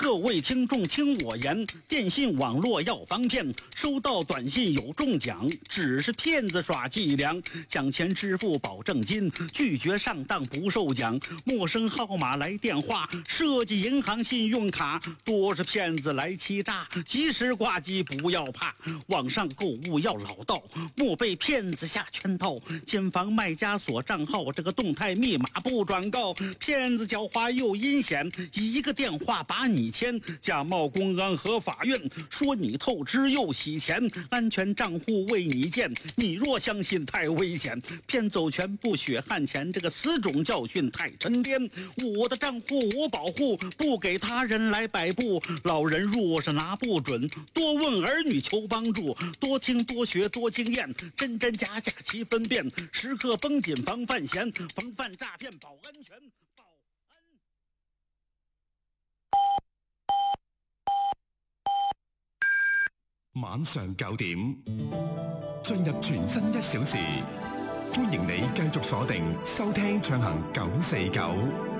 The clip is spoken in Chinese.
各位听众听我言，电信网络要防骗，收到短信有中奖，只是骗子耍伎俩，讲钱支付保证金，拒绝上当不受奖，陌生号码来电话，设计银行信用卡，多是骗子来欺诈，及时挂机不要怕，网上购物要老道，莫被骗子下圈套，谨防卖家锁账号，这个动态密码不转告，骗子狡猾又阴险，一个电话把你牵，假冒公安和法院，说你透支又洗钱，安全账户为你建，你若相信太危险，骗走全部血汗钱，这个死种教训太沉甸，我的账户我保护，不给他人来摆布，老人若是拿不准，多问儿女求帮助，多听多学多经验，真真假假齐分辨，时刻绷紧防范闲，防范诈骗保安全。 晚上9點，進入全新1小時，歡迎你繼續鎖定收聽暢行949。